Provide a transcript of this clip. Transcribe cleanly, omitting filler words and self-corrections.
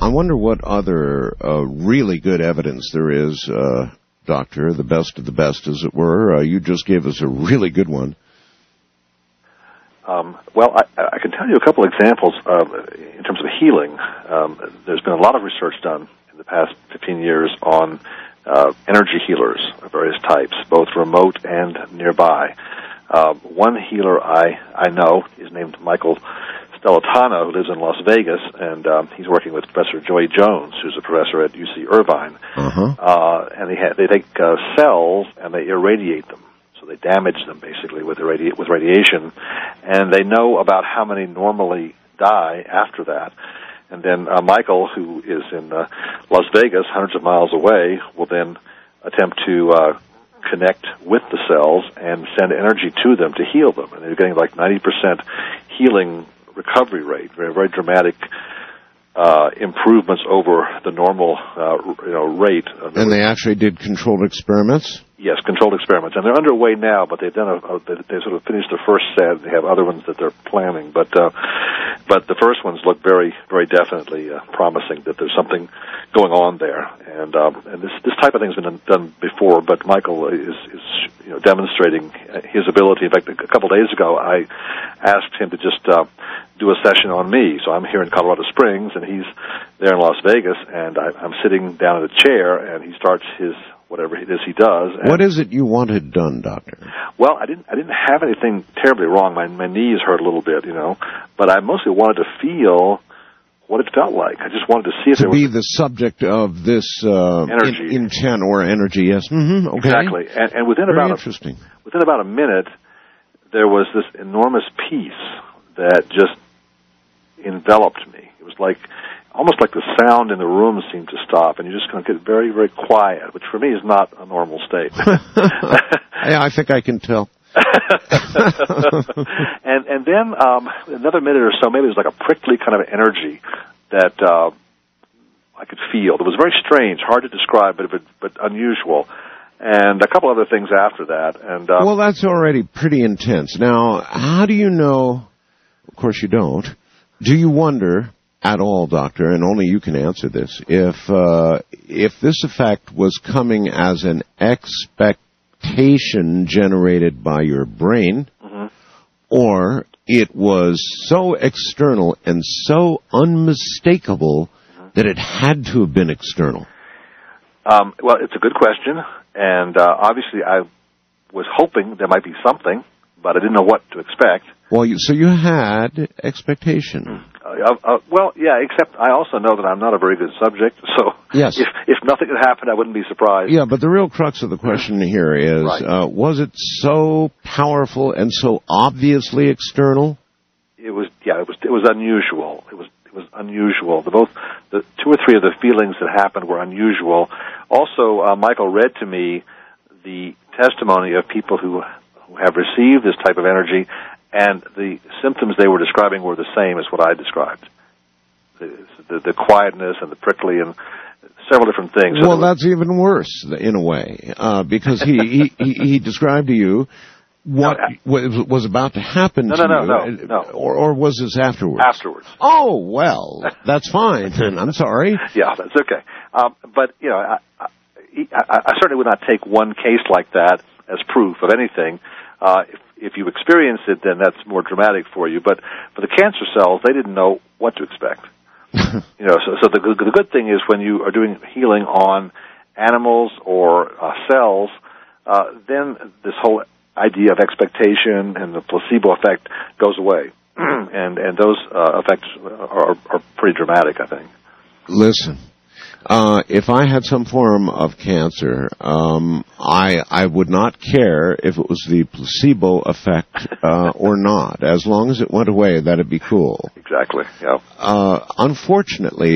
I wonder what other really good evidence there is, Doctor, the best of the best, as it were. You just gave us a really good one. Well, I can tell you a couple examples in terms of healing. There's been a lot of research done in the past 15 years on energy healers of various types, both remote and nearby. One healer I know is named Michael Stellatano, who lives in Las Vegas, and he's working with Professor Joy Jones, who's a professor at UC Irvine. And they take cells and they irradiate them. So they damage them, basically, with radiation. And they know about how many normally die after that. And then Michael, who is in Las Vegas, hundreds of miles away, will then attempt to connect with the cells and send energy to them to heal them. And they're getting like 90% healing recovery rate, very, very dramatic improvements over the normal rate. And they actually did controlled experiments? Yes, controlled experiments, and they're underway now. But they've done they sort of finished the first set. They have other ones that they're planning, but the first ones look very, very definitely promising that there's something going on there. And this type of thing has been done before, but Michael is demonstrating his ability. In fact, a couple of days ago, I asked him to just do a session on me. So I'm here in Colorado Springs, and he's there in Las Vegas, and I'm sitting down in a chair, and he starts his whatever it is he does. And what is it you wanted done, Doctor? Well, I didn't have anything terribly wrong. My knees hurt a little bit, but I mostly wanted to feel what it felt like. I just wanted to see if to be the subject of this energy, intent or energy. Yes, okay, exactly. And within about a minute, there was this enormous peace that just enveloped me. It was like almost like the sound in the room seemed to stop, and you just kind of get very, very quiet, which for me is not a normal state. Yeah, I think I can tell. and then another minute or so, maybe it was like a prickly kind of energy that I could feel. It was very strange, hard to describe, but unusual. And a couple other things after that. And well, that's already pretty intense. Now, how do you know? Of course, you don't. Do you wonder at all, Doctor, and only you can answer this, if this effect was coming as an expectation generated by your brain, or it was so external and so unmistakable that it had to have been external? Well, it's a good question, and obviously I was hoping there might be something, but I didn't know what to expect. Well, so you had expectation. Well, yeah, except I also know that I'm not a very good subject, so yes. if nothing had happened, I wouldn't be surprised. Yeah, but the real crux of the question here is, right. Was it so powerful and so obviously external? It was unusual. It was unusual. The two or three of the feelings that happened were unusual. Also, Michael read to me the testimony of people who have received this type of energy, and the symptoms they were describing were the same as what I described. The quietness and the prickly and several different things. Well, that's even worse in a way, because he described to you what was about to happen to you. No. Or was this afterwards? Afterwards. Oh, well, that's fine. I'm sorry. Yeah, that's okay. But, I certainly would not take one case like that as proof of anything. If you experience it, then that's more dramatic for you. But for the cancer cells, they didn't know what to expect. So the good thing is when you are doing healing on animals or cells, then this whole idea of expectation and the placebo effect goes away, and those effects are pretty dramatic, I think. Listen. If I had some form of cancer, I would not care if it was the placebo effect or not. As long as it went away, that'd be cool. Exactly. Yeah. Unfortunately,